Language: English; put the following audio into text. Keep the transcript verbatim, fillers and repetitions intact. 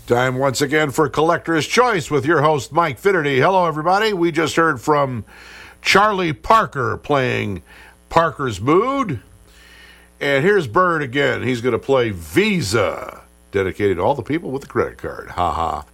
Time once again for Collector's Choice with your host, Mike Finnerty. Hello, everybody. We just heard from Charlie Parker playing Parker's Mood. And here's Bird again. He's going to play Visa, dedicated to all the people with the credit card. Ha ha.